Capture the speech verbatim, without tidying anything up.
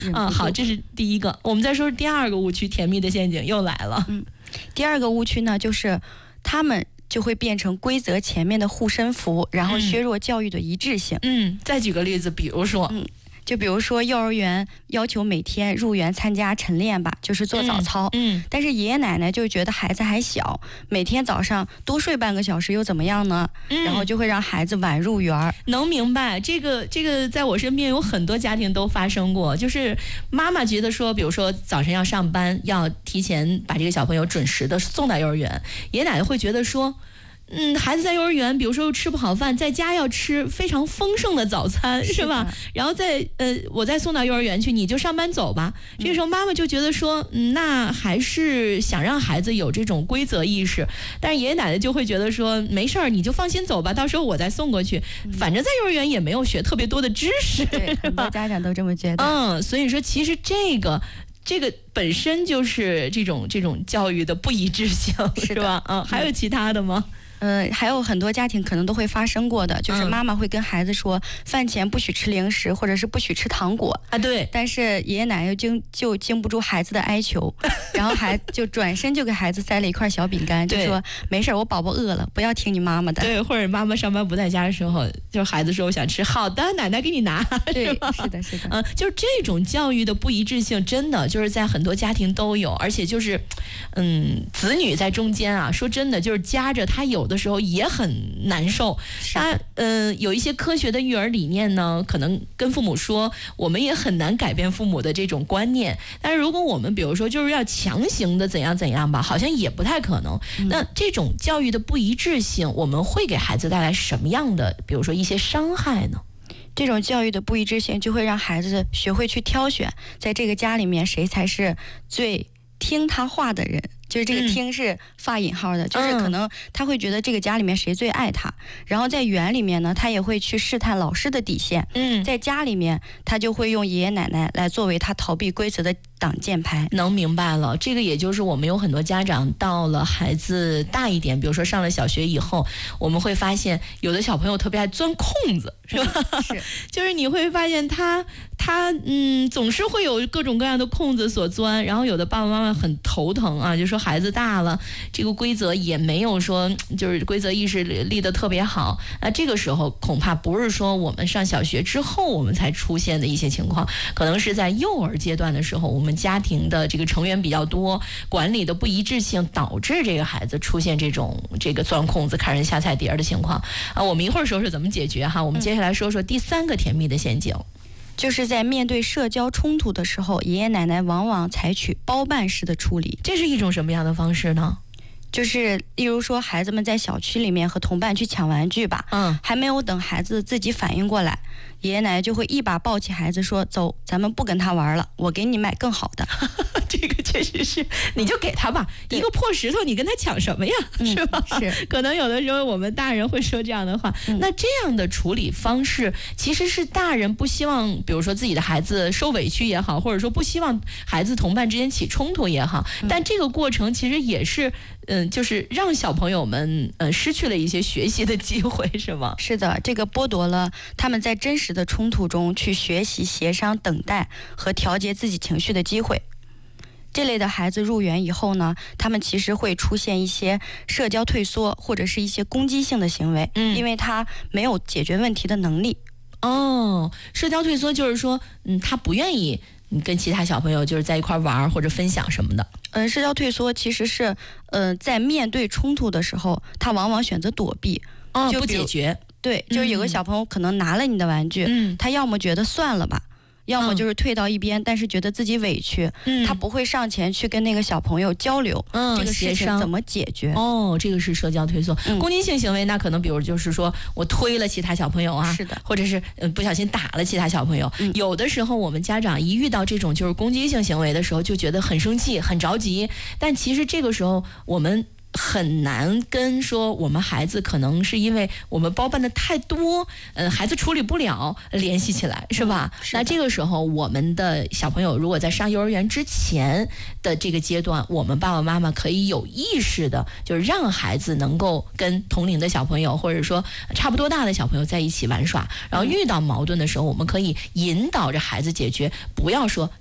嗯，好，这是第一个。我们再说第二个误区，甜蜜的陷阱又来了。 嗯，第二个误区呢，就是他们就会变成规则前面的护身符，然后削弱教育的一致性。 嗯，再举个例子，比如说， 嗯。就比如说幼儿园要求每天入园参加晨练吧，就是做早操。 嗯，嗯但是爷爷奶奶就觉得孩子还小，每天早上多睡半个小时又怎么样呢？嗯、然后就会让孩子晚入园。 能明白这个这个，在我身边有很多家庭都发生过，就是妈妈觉得说，比如说早晨要上班，要提前把这个小朋友准时的送到幼儿园，爷爷奶奶会觉得说。嗯，孩子在幼儿园，比如说吃不好饭，在家要吃非常丰盛的早餐，是吧？然后再呃，我再送到幼儿园去，你就上班走吧。这个时候妈妈就觉得说，嗯，那还是想让孩子有这种规则意识，但是爷爷奶奶就会觉得说，没事儿，你就放心走吧，到时候我再送过去。反正在幼儿园也没有学特别多的知识， 对，很多家长都这么觉得。 嗯，所以说其实这个。这个本身就是这种这种教育的不一致性，是吧？嗯，还有其他的吗？ 呃，还有很多家庭可能都会发生过的，就是妈妈会跟孩子说，饭前不许吃零食，或者是不许吃糖果啊。对。 但是爷爷奶奶经就经不住孩子的哀求，然后还就转身就给孩子塞了一块小饼干，就说没事，我宝宝饿了，不要听你妈妈的。 对，或者妈妈上班不在家的时候，就孩子说我想吃，好的，奶奶给你拿。 对，是的，是的。 嗯，就是这种教育的不一致性，真的就是在很多家庭都有，而且就是，嗯，子女在中间啊，说真的，就是夹着他有。的时候也很难受，他呃有一些科学的育儿理念呢，可能跟父母说，我们也很难改变父母的这种观念。但是如果我们比如说就是要强行的怎样怎样吧，好像也不太可能。嗯、那这种教育的不一致性，我们会给孩子带来什么样的，比如说一些伤害呢？ 这种教育的不一致性就会让孩子学会去挑选，在这个家里面谁才是最听他话的人。就是这个听是发引号的、嗯、就是可能他会觉得这个家里面谁最爱他，然后在园里面呢，他也会去试探老师的底线。嗯，在家里面他就会用爷爷奶奶来作为他逃避规则的挡箭牌。 能明白了，这个也就是我们有很多家长到了孩子大一点，比如说上了小学以后，我们会发现有的小朋友特别爱钻空子，是吧？是，就是你会发现他他嗯总是会有各种各样的空子所钻，然后有的爸爸妈妈很头疼啊，就说孩子大了，这个规则也没有说就是规则意识立得特别好。那这个时候恐怕不是说我们上小学之后我们才出现的一些情况，可能是在幼儿阶段的时候，我们家庭的这个成员比较多，管理的不一致性导致这个孩子出现这种这个钻空子看人下菜碟的情况啊。我们一会儿说说怎么解决哈，我们接下来说说第三个甜蜜的陷阱。 就是在面对社交冲突的时候，爷爷奶奶往往采取包办式的处理。 这是一种什么样的方式呢？ 就是例如说孩子们在小区里面和同伴去抢玩具吧，嗯，还没有等孩子自己反应过来，爷爷奶奶就会一把抱起孩子说，走，咱们不跟他玩了，我给你买更好的。 这个确实是，你就给他吧，一个破石头你跟他抢什么呀、嗯、是吧？是，可能有的时候我们大人会说这样的话、嗯、那这样的处理方式其实是大人不希望比如说自己的孩子受委屈也好，或者说不希望孩子同伴之间起冲突也好、嗯、但这个过程其实也是嗯，就是让小朋友们呃失去了一些学习的机会，是吗？ 是的，这个剥夺了他们在真实的冲突中去学习、协商、等待和调节自己情绪的机会。这类的孩子入园以后呢，他们其实会出现一些社交退缩或者是一些攻击性的行为，嗯，因为他没有解决问题的能力。 哦，社交退缩就是说，嗯，他不愿意你跟其他小朋友就是在一块玩或者分享什么的。 嗯，社交退缩其实是，呃，在面对冲突的时候，他往往选择躲避， 哦，不解决。 对，就是有个小朋友可能拿了你的玩具，嗯，他要么觉得算了吧。要么就是退到一边、嗯、但是觉得自己委屈、嗯、他不会上前去跟那个小朋友交流、嗯、这个事情怎么解决。 哦，这个是社交退缩、嗯、攻击性行为那可能比如就是说我推了其他小朋友啊， 是的， 或者是、呃、不小心打了其他小朋友、嗯、有的时候我们家长一遇到这种就是攻击性行为的时候就觉得很生气很着急，但其实这个时候我们很难跟说我们孩子可能是因为我们包办的太多，呃，孩子处理不了联系起来，是吧？ 是那这个时候，我们的小朋友如果在上幼儿园之前的这个阶段，我们爸爸妈妈可以有意识的，就是让孩子能够跟同龄的小朋友，或者说差不多大的小朋友在一起玩耍，然后遇到矛盾的时候，我们可以引导着孩子解决，不要说